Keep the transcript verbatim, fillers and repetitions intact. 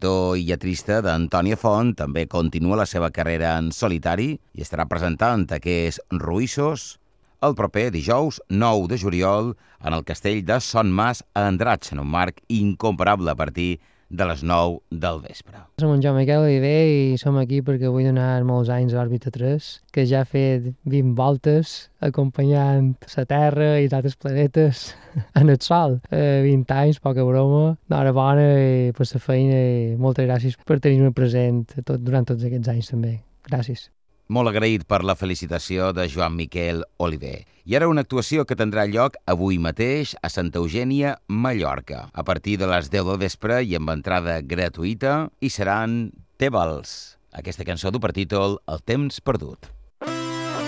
compositor i lletrista d'Antònia Font, també continua la seva carrera en solitari i estarà presentant aquests Ruïssos el proper dijous nou de juliol en el castell de Son Mas a Andratx, en un marc incomparable a partir de les nou del vespre. Som en Joan Miquel Oliver i som aquí perquè vull donar molts anys a l'Òrbita tres, que ja ha fet vint voltes acompanyant la Terra i els altres planetes en el Sol. Eh, vint anys, poca broma, enhorabona per la feina i moltes gràcies per tenir-me present tot, durant tots aquests anys també. Gràcies. Molt agraït per la felicitació de Joan Miquel Oliver. I ara una actuació que tindrà lloc avui mateix a Santa Eugènia, Mallorca, a partir de les deu del vespre i amb entrada gratuïta, i seran Tebals, aquesta cançó du per títol El temps perdut.